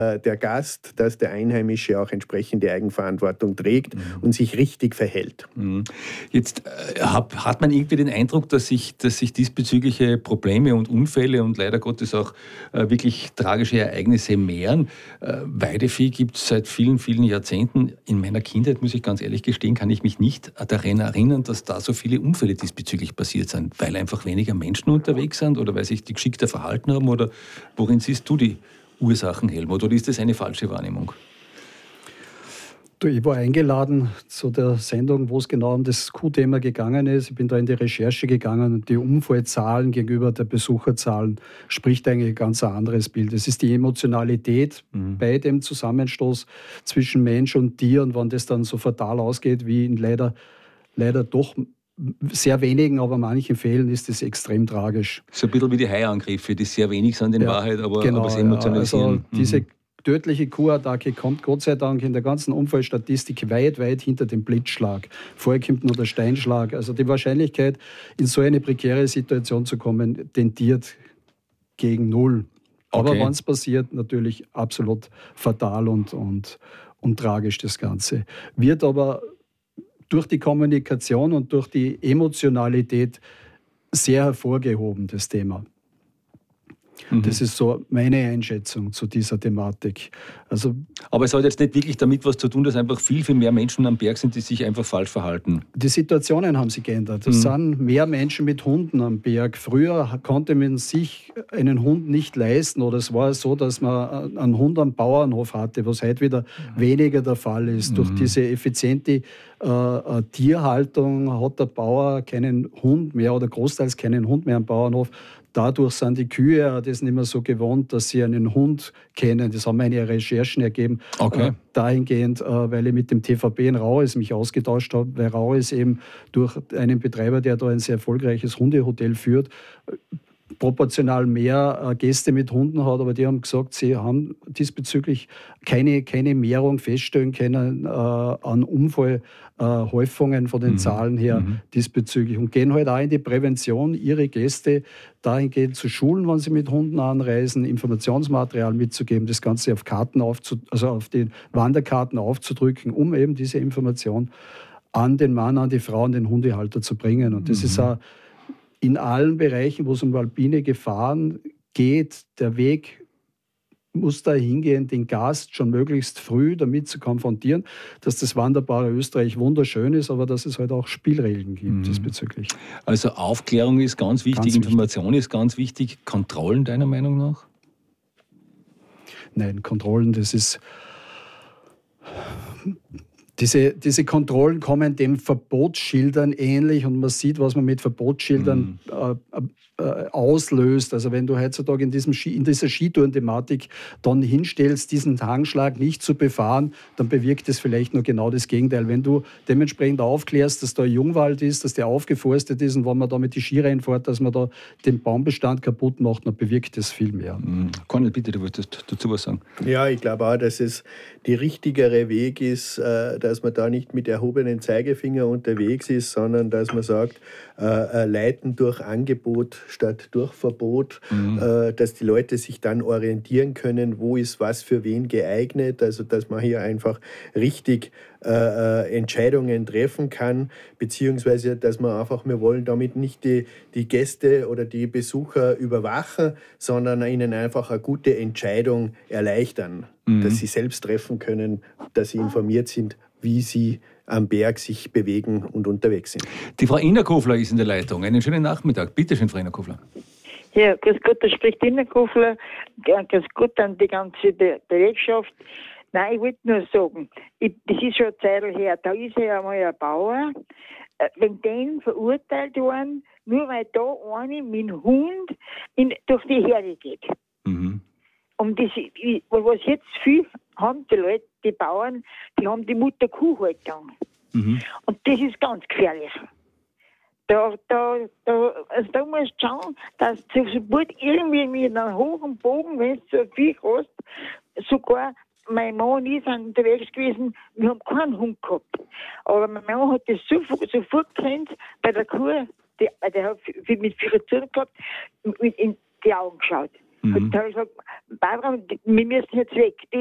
der Gast, dass der Einheimische auch entsprechende Eigenverantwortung trägt und sich richtig verhält. Jetzt hat man irgendwie den Eindruck, dass sich diesbezügliche Probleme und Unfälle und leider Gottes auch wirklich tragische Ereignisse mehren. Weidevieh gibt es seit vielen, vielen Jahrzehnten. In meiner Kindheit, muss ich ganz ehrlich gestehen, kann ich mich nicht daran erinnern, dass da so viele Unfälle diesbezüglich passiert sind, weil einfach weniger Menschen unterwegs sind oder weil sich die geschickter verhalten haben, oder worin siehst du die Ursachen, Helmut, oder ist das eine falsche Wahrnehmung? Ich war eingeladen zu der Sendung, wo es genau um das Q-Thema gegangen ist. Ich bin da in die Recherche gegangen und die Unfallzahlen gegenüber der Besucherzahlen spricht eigentlich ein ganz anderes Bild. Es ist die Emotionalität bei dem Zusammenstoß zwischen Mensch und Tier, und wenn das dann so fatal ausgeht, wie in leider doch sehr wenigen, aber manchen Fällen, ist das extrem tragisch. So ein bisschen wie die Haiangriffe, die sehr wenig sind in Wahrheit, aber es Ja. emotionalisieren. Also diese tödliche Kuhattacke kommt Gott sei Dank in der ganzen Unfallstatistik weit, weit hinter dem Blitzschlag. Vorher kommt nur der Steinschlag. Also die Wahrscheinlichkeit, in so eine prekäre Situation zu kommen, tendiert gegen 0. Aber wenn es passiert, natürlich absolut fatal und tragisch das Ganze. Wird aber durch die Kommunikation und durch die Emotionalität sehr hervorgehoben, das Thema. Das ist so meine Einschätzung zu dieser Thematik. Also, aber es hat jetzt nicht wirklich damit was zu tun, dass einfach viel, viel mehr Menschen am Berg sind, die sich einfach falsch verhalten. Die Situationen haben sich geändert. Es sind mehr Menschen mit Hunden am Berg. Früher konnte man sich einen Hund nicht leisten, oder es war so, dass man einen Hund am Bauernhof hatte, was heute wieder weniger der Fall ist. Durch diese effiziente Tierhaltung hat der Bauer keinen Hund mehr oder großteils keinen Hund mehr am Bauernhof. Dadurch sind die Kühe das nicht mehr so gewohnt, dass sie einen Hund kennen. Das haben meine Recherchen ergeben. Dahingehend, weil ich mit dem TVB in Raues mich ausgetauscht habe, weil Raues eben durch einen Betreiber, der da ein sehr erfolgreiches Hundehotel führt, proportional mehr Gäste mit Hunden hat, aber die haben gesagt, sie haben diesbezüglich keine Mehrung feststellen können an Unfallhäufungen von den Zahlen her diesbezüglich, und gehen halt auch in die Prävention, ihre Gäste dahingehend zu schulen, wenn sie mit Hunden anreisen, Informationsmaterial mitzugeben, das Ganze auf Karten auf den Wanderkarten aufzudrücken, um eben diese Information an den Mann, an die Frau, an den Hundehalter zu bringen. Und das ist auch in allen Bereichen, wo es um alpine Gefahren geht, der Weg muss da hingehen, den Gast schon möglichst früh damit zu konfrontieren, dass das wanderbare Österreich wunderschön ist, aber dass es halt auch Spielregeln gibt diesbezüglich. Also Aufklärung ist ganz wichtig, Information ist ganz wichtig. Kontrollen deiner Meinung nach? Nein, Kontrollen, das ist... Diese Kontrollen kommen dem Verbotsschildern ähnlich, und man sieht, was man mit Verbotsschildern auslöst. Also wenn du heutzutage in dieser Skitouren-Thematik dann hinstellst, diesen Hangschlag nicht zu befahren, dann bewirkt es vielleicht nur genau das Gegenteil. Wenn du dementsprechend aufklärst, dass da ein Jungwald ist, dass der aufgeforstet ist, und wenn man da mit die Ski reinfährt, dass man da den Baumbestand kaputt macht, dann bewirkt das viel mehr. Cornel, bitte, du wolltest dazu was sagen. Ja, ich glaube auch, dass es der richtigere Weg ist, dass man da nicht mit erhobenen Zeigefinger unterwegs ist, sondern dass man sagt, leiten durch Angebot statt durch Verbot, dass die Leute sich dann orientieren können, wo ist was für wen geeignet, also dass man hier einfach richtig Entscheidungen treffen kann, beziehungsweise dass man einfach, wir wollen damit nicht die Gäste oder die Besucher überwachen, sondern ihnen einfach eine gute Entscheidung erleichtern, dass sie selbst treffen können, dass sie informiert sind, wie sie am Berg sich bewegen und unterwegs sind. Die Frau Innerkofler ist in der Leitung. Einen schönen Nachmittag. Bitte schön, Frau Innerkofler. Ja, grüß Gott, da spricht Innerkofler. Grüß Gott an die ganze Belegschaft. Nein, ich wollte nur sagen, das ist schon eine Zeit her, da ist ja einmal ein Bauer, wenn den verurteilt worden, nur weil da eine mit dem Hund durch die Herde geht. Und das, was jetzt viel haben die Leute, die Bauern, die haben die Mutter-Kuh-Haltung. Und das ist ganz gefährlich. Da musst du schauen, dass sobald irgendwie mit einem hohen Bogen, wenn du so viel hast, sogar mein Mann und ich sind unterwegs gewesen, wir haben keinen Hund gehabt. Aber mein Mann hat das sofort gekannt bei der Kuh, der hat mit viel zu tun gehabt, in die Augen geschaut. Und da habe ich gesagt, Barbara, wir müssen jetzt weg.